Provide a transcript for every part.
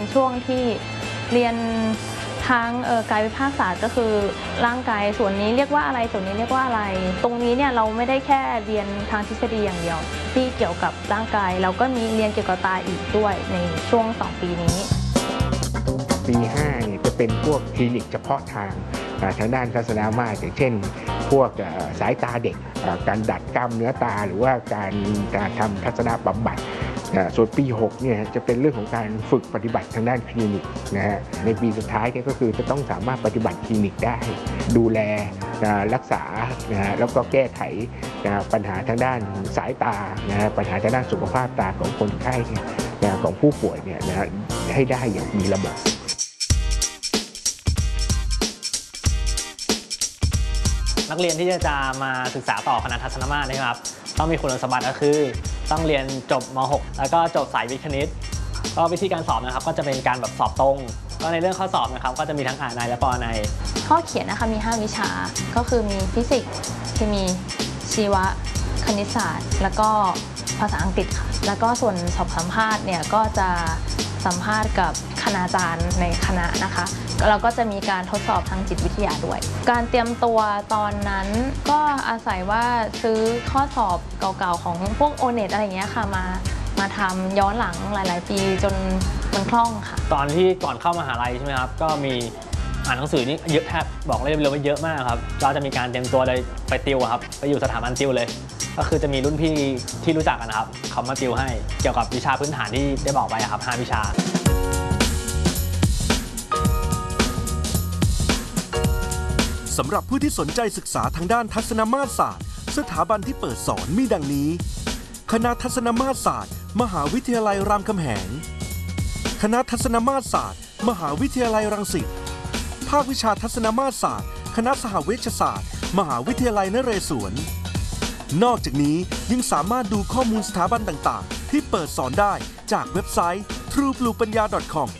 ช่วงที่เรียนทางกายวิภาคศาสตร์ก็คือร่างกายส่วนนี้เรียกว่าอะไรส่วนนี้เรียกว่าอะไรตรงนี้เนี่ยเราไม่ได้แค่เรียนทางทฤษฎีอย่างเดียวที่เกี่ยวกับร่างกายเราก็มีเรียนเกี่ยวกับตาอีกด้วยในช่วง2 ปีนี้ปี5เนี่ยจะเป็นพวกคลินิกเฉพาะทางด้านทัศนมาตรอย่างเช่นพวกสายตาเด็กการดัดกล้ามเนื้อตาหรือว่าการทำทัศนบำบัดส่วนปี6เนี่ยจะเป็นเรื่องของการฝึกปฏิบัติทางด้านคลินิกนะฮะในปีสุดท้ายเนี่ยก็คือจะต้องสามารถปฏิบัติคลินิกได้ดูแลรักษานะฮะแล้วก็แก้ไขปัญหาทางด้านสายตานะฮะปัญหาทางด้านสุขภาพตาของคนไข้ของผู้ป่วยเนี่ยนะให้ได้อย่างมีระบบนักเรียนที่จะมาศึกษาต่อคณะทัศนมาตรนะครับต้องมีคุณสมบัติก็คือต้องเรียนจบม.6 แล้วก็จบสายวิทย์คณิตก็วิธีการสอบนะครับก็จะเป็นการแบบสอบตรงก็ในเรื่องข้อสอบนะครับก็จะมีทั้งอ่านในและปอในข้อเขียนนะคะมี5 วิชาก็คือมีฟิสิกส์เคมีชีวะคณิตศาสตร์แล้วก็ภาษาอังกฤษค่ะแล้วก็ส่วนสอบสัมภาษณ์เนี่ยก็จะสัมภาษณ์กับคณาจารย์ในคณะนะคะเราก็จะมีการทดสอบทางจิตวิทยาด้วยการเตรียมตัวตอนนั้นก็อาศัยว่าซื้อข้อสอบเก่าๆของพวกโอเน็ตอะไรอย่างเงี้ยค่ะมาทำย้อนหลังหลายๆปีจนมันคล่องค่ะตอนที่ก่อนเข้ามหาลัยใช่ไหมครับก็มีอ่านหนังสือนี่เยอะแทบบอกเลยว่าเยอะมากครับเราจะมีการเตรียมตัวเลยไปติวครับไปอยู่สถาบันติวเลยก็คือจะมีรุ่นพี่ที่รู้จักกันนะครับเขามาติวให้เกี่ยวกับวิชาพื้นฐานที่ได้บอกไปครับ5 วิชาสำหรับผู้ที่สนใจศึกษาทางด้านทัศนมาตรศาสตร์สถาบันที่เปิดสอนมีดังนี้คณะทัศนมาตรศาสตร์มหาวิทยาลัยรามคำแหงคณะทัศนมาตรศาสตร์มหาวิทยาลัยรังสิตภาควิชาทัศนมาตรศาสตร์คณะสหเวชศาสตร์มหาวิทยาลัยนเรศวรนอกจากนี้ยังสามารถดูข้อมูลสถาบันต่างๆที่เปิดสอนได้จากเว็บไซต์ truebluepanya.com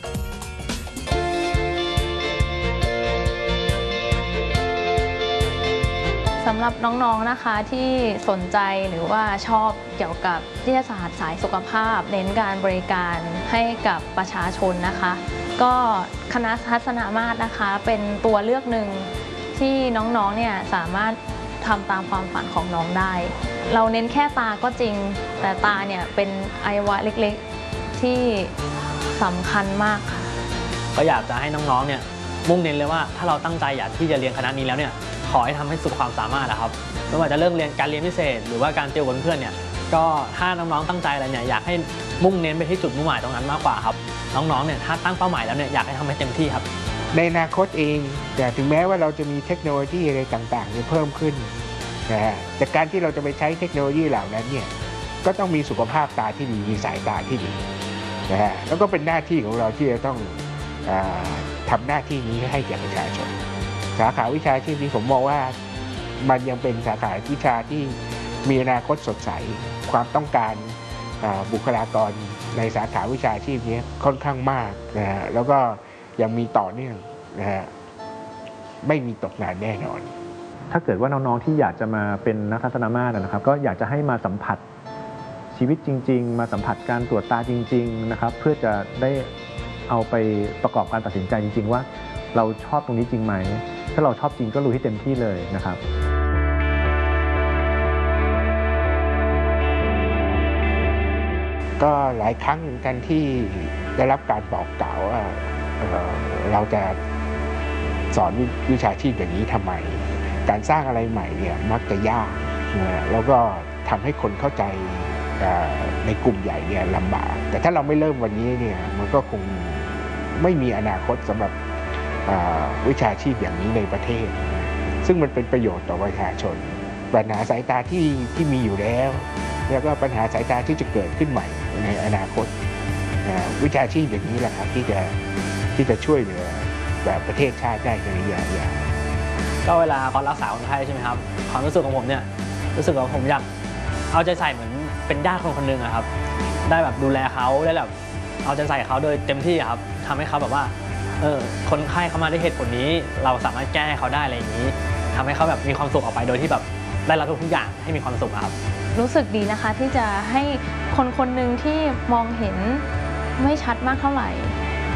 สำหรับน้องๆนะคะที่สนใจหรือว่าชอบเกี่ยวกับวิทยาศาสตร์สายสุขภาพเน้นการบริการให้กับประชาชนนะคะก็คณะทัศนมาตรนะคะเป็นตัวเลือกหนึ่งที่น้องๆเนี่ยสามารถทำตามความฝันของน้องได้เราเน้นแค่ตาก็จริงแต่ตาเนี่ยเป็นอวัยวะเล็กๆที่สำคัญมากค่ะก็อยากจะให้น้องๆเนี่ยมุ่งเน้นเลยว่าถ้าเราตั้งใจอยากที่จะเรียนคณะนี้แล้วเนี่ยขอให้ทำให้สุดความสามารถนะครับไม่ว่าจะเรื่องการเรียนพิเศษหรือว่าการติวกับเพื่อนเนี่ยก็ถ้าน้องๆตั้งใจอะไรเนี่ยอยากให้มุ่งเน้นไปที่จุดมุ่งหมายตรงนั้นมากกว่าครับน้องๆเนี่ยถ้าตั้งเป้าหมายแล้วเนี่ยอยากให้ทำให้เต็มที่ครับในอนาคตเองแต่ถึงแม้ว่าเราจะมีเทคโนโลยีอะไรต่างๆเพิ่มขึ้นนะฮะแต่การที่เราจะไปใช้เทคโนโลยีเหล่านั้นเนี่ยก็ต้องมีสุขภาพตาที่ดีมีสายตาที่ดีนะฮะแล้วก็เป็นหน้าที่ของเราที่จะต้องทำหน้าที่นี้ให้แก่ประชาชนสาขาวิชาชีพนี้ผมมองว่ามันยังเป็นสาขาวิชาที่มีอนาคตสดใสความต้องการบุคลากรในสาขาวิชาชีพนี้ค่อนข้างมากนะฮะแล้วก็ยังมีต่อเนื่องนะฮะไม่มีตกงานแน่นอนถ้าเกิดว่าน้องๆที่อยากจะมาเป็นนักทัศนมาตรนะครับก็อยากจะให้มาสัมผัสชีวิตจริงๆมาสัมผัสการตรวจตาจริงๆนะครับเพื่อจะได้เอาไปประกอบการตัดสินใจจริงๆว่าเราชอบตรงนี้จริงไหมถ้าเราชอบจริงก็ลุยให้เต็มที่เลยนะครับก็หลายครั้งเหมือนกันที่ได้รับการบอกกล่าวว่าเราจะสอนวิชาชีพอย่างนี้ทำไมการสร้างอะไรใหม่เนี่ยมักจะยากแล้วก็ทำให้คนเข้าใจในกลุ่มใหญ่เนี่ยลำบากแต่ถ้าเราไม่เริ่มวันนี้เนี่ยมันก็คงไม่มีอนาคตสำหรับวิชาชีพอย่างนี้ในประเทศซึ่งมันเป็นประโยชน์ต่อประชาชนปัญหาสายตาที่มีอยู่แล้วแล้วก็ปัญหาสายตาที่จะเกิดขึ้นใหม่ในอนาคตวิชาชีพอย่างนี้แหละครับที่จะช่วยเหลือแบบประเทศชาติได้ในระยะยาวก็เวลาเขารักษาคนไข้ใช่ไหมครับความรู้สึกของผมเนี่ยรู้สึกว่าผมอยากเอาใจใส่เหมือนเป็นญาติคนหนึ่งครับได้แบบดูแลเขาได้แบบเอาใจใส่เขาโดยเต็มที่ครับทำให้เขาแบบว่าคนไข้เขามาด้วยเหตุผลนี้เราสามารถแก้เขาได้อะไรอย่างนี้ทำให้เขาแบบมีความสุขออกไปโดยที่แบบได้รับทุกอย่างให้มีความสุขครับรู้สึกดีนะคะที่จะให้คนคนหนึ่งที่มองเห็นไม่ชัดมากเท่าไหร่